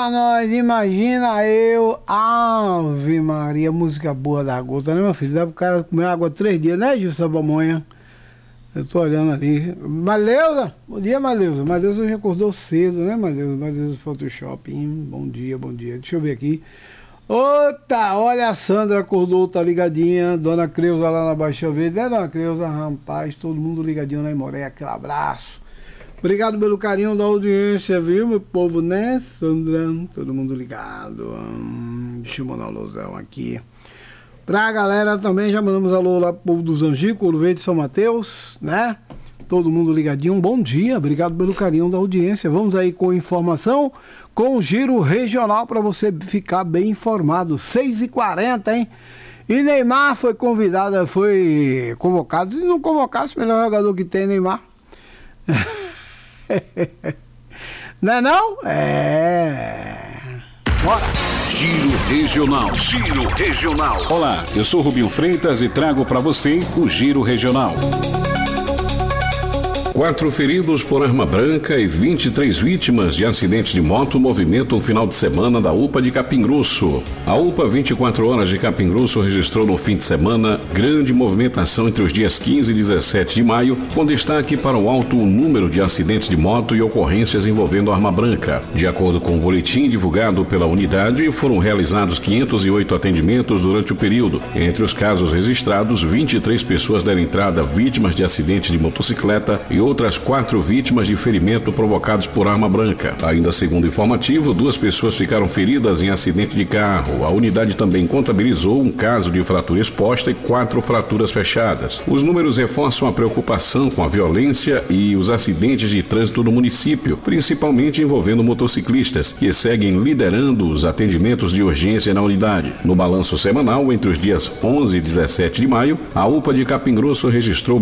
pra nós, imagina eu, Ave Maria, música boa da gota, né, meu filho? Dá pro cara comer água 3 dias, né, Gilson Bamonha? Eu tô olhando ali. Maleusa, bom dia, Maleusa. Maleusa já acordou cedo, né, Maleusa? Maleusa Photoshop, bom dia, bom dia. Deixa eu ver aqui. Ota, olha a Sandra acordou, tá ligadinha. Dona Creuza lá na Baixa Verde, né, Dona Creuza? Rapaz, todo mundo ligadinho lá em Moré, aquele abraço. Obrigado pelo carinho da audiência, viu, meu povo, né, Sandra? Todo mundo ligado. Deixa eu mandar um alusão aqui. Pra galera também, já mandamos alô lá pro povo do Zangico, Ouro Verde, São Mateus, né? Todo mundo ligadinho. Bom dia, obrigado pelo carinho da audiência. Vamos aí com informação, com o giro regional para você ficar bem informado. 6h40, hein? E Neymar foi convidado, foi convocado. Se não convocasse, o melhor jogador que tem, Neymar. Não é não? Bora! Giro Regional. Giro Regional. Olá, eu sou Rubinho Freitas e trago para você o Giro Regional. 4 feridos por arma branca e 23 vítimas de acidentes de moto movimentam o final de semana da UPA de Capim Grosso. A UPA 24 horas de Capim Grosso registrou no fim de semana grande movimentação entre os dias 15 e 17 de maio, com destaque para o alto número de acidentes de moto e ocorrências envolvendo arma branca. De acordo com o boletim divulgado pela unidade, foram realizados 508 atendimentos durante o período. Entre os casos registrados, 23 pessoas deram entrada vítimas de acidentes de motocicleta e outras 4 vítimas de ferimento provocados por arma branca. Ainda segundo o informativo, 2 pessoas ficaram feridas em acidente de carro. A unidade também contabilizou um caso de fratura exposta e 4 fraturas fechadas. Os números reforçam a preocupação com a violência e os acidentes de trânsito no município, principalmente envolvendo motociclistas, que seguem liderando os atendimentos de urgência na unidade. No balanço semanal, entre os dias 11 e 17 de maio, a UPA de Capim Grosso registrou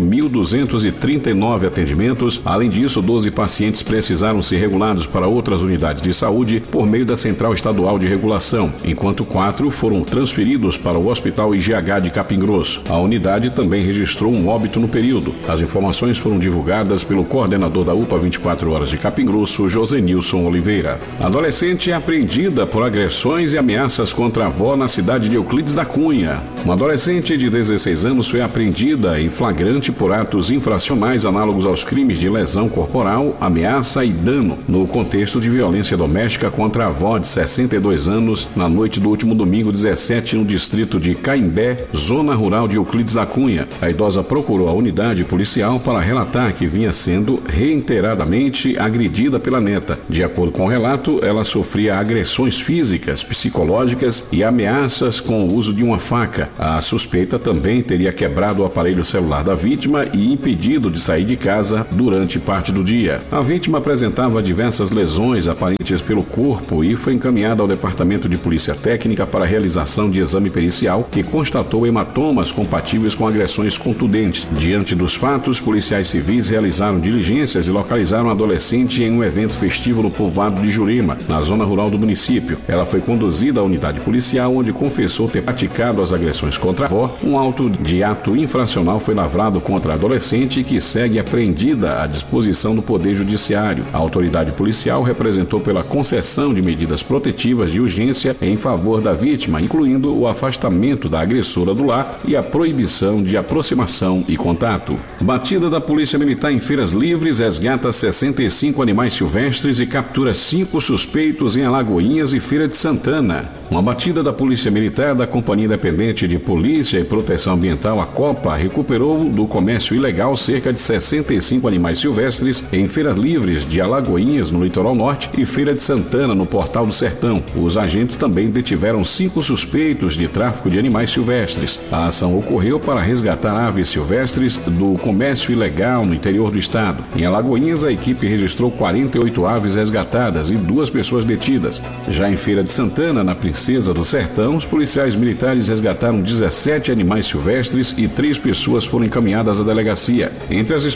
1.239 atendimentos. Além disso, 12 pacientes precisaram ser regulados para outras unidades de saúde por meio da Central Estadual de Regulação, enquanto 4 foram transferidos para o Hospital IGH de Capim Grosso. A unidade também registrou um óbito no período. As informações foram divulgadas pelo coordenador da UPA 24 horas de Capim Grosso, Josenilson Oliveira. A adolescente é apreendida por agressões e ameaças contra a avó na cidade de Euclides da Cunha. Uma adolescente de 16 anos foi apreendida em flagrante por atos infracionais análogos aos crimes de lesão corporal, ameaça e dano no contexto de violência doméstica contra a avó de 62 anos na noite do último domingo 17 no distrito de Caimbé, zona rural de Euclides da Cunha. A idosa procurou a unidade policial para relatar que vinha sendo reiteradamente agredida pela neta. De acordo com o relato, ela sofria agressões físicas, psicológicas e ameaças com o uso de uma faca. A suspeita também teria quebrado o aparelho celular da vítima e impedido de sair de casa durante parte do dia. A vítima apresentava diversas lesões aparentes pelo corpo e foi encaminhada ao Departamento de Polícia Técnica para a realização de exame pericial que constatou hematomas compatíveis com agressões contundentes. Diante dos fatos, policiais civis realizaram diligências e localizaram a adolescente em um evento festivo no povoado de Jurema, na zona rural do município. Ela foi conduzida à unidade policial, onde confessou ter praticado as agressões contra a avó. Um auto de ato infracional foi lavrado contra a adolescente, que segue apreendida à disposição do Poder Judiciário. A autoridade policial representou pela concessão de medidas protetivas de urgência em favor da vítima, incluindo o afastamento da agressora do lar e a proibição de aproximação e contato. Batida da Polícia Militar em Feiras Livres resgata 65 animais silvestres e captura 5 suspeitos em Alagoinhas e Feira de Santana. Uma batida da Polícia Militar da Companhia Independente de Polícia e Proteção Ambiental, a COPA, recuperou do comércio ilegal cerca de 65 animais silvestres em Feiras Livres de Alagoinhas, no litoral norte, e Feira de Santana, no Portal do Sertão. Os agentes também detiveram 5 suspeitos de tráfico de animais silvestres. A ação ocorreu para resgatar aves silvestres do comércio ilegal no interior do estado. Em Alagoinhas, a equipe registrou 48 aves resgatadas e 2 pessoas detidas. Já em Feira de Santana, na Princesa do Sertão, os policiais militares resgataram 17 animais silvestres e 3 pessoas foram encaminhadas à delegacia. Entre as espécies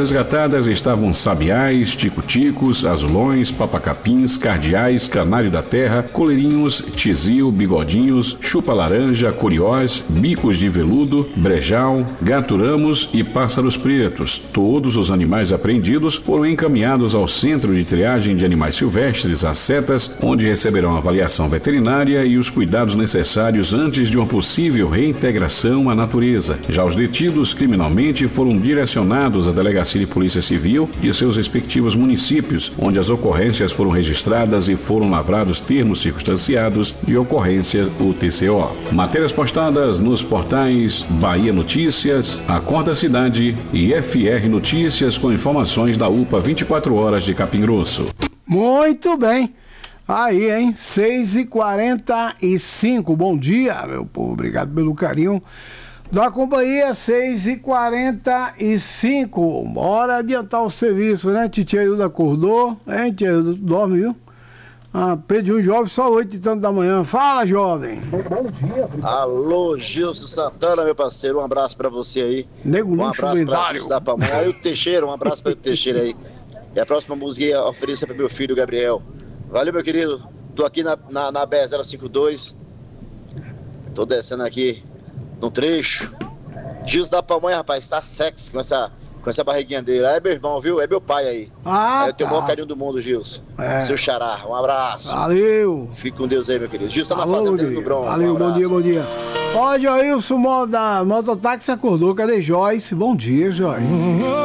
resgatadas estavam sabiás, tico-ticos, azulões, papacapins, cardeais, canário da terra, coleirinhos, tizil, bigodinhos, chupa-laranja, curiós, bicos de veludo, brejal, gaturamos e pássaros pretos. Todos os animais apreendidos foram encaminhados ao Centro de Triagem de Animais Silvestres, as setas, onde receberão avaliação veterinária e os cuidados necessários antes de uma possível reintegração à natureza. Já os detidos criminalmente foram direcionados à Delegacia de Polícia Civil de seus respectivos municípios, onde as ocorrências foram registradas e foram lavrados termos circunstanciados de ocorrências UTCO. Matérias postadas nos portais Bahia Notícias, Acorda Cidade e FR Notícias com informações da UPA 24 horas de Capim Grosso. Muito bem. Aí, hein? 6h45. Bom dia, meu povo. Obrigado pelo carinho da companhia. 6h45. Bora adiantar o serviço, né? Titia Hilda acordou, hein? Titia Hilda dorme, viu? Pediu um jovem só 8 e tanto da manhã. Fala, jovem. Bom dia. Alô, Gilson Santana, meu parceiro. Um abraço pra você aí. Nego um abraço pra Gilson da Pamonha. Aí o Teixeira, um abraço para o Teixeira aí. E a próxima música ofereça para meu filho, Gabriel. Valeu, meu querido. Tô aqui na BR-052. Tô descendo aqui no trecho. Gilson da Pamonha, rapaz, tá sexy com essa barriguinha dele. É meu irmão, viu? É meu pai aí. Eu tenho o maior carinho do mundo, Gilson. Seu xará. Um abraço. Valeu. Fique com Deus aí, meu querido. Gilson tá na fazenda dele do Bronx. Valeu, bom dia, bom dia. Ó, Joilson, da Mototáxi acordou. Cadê Joyce? Bom dia, Joyce.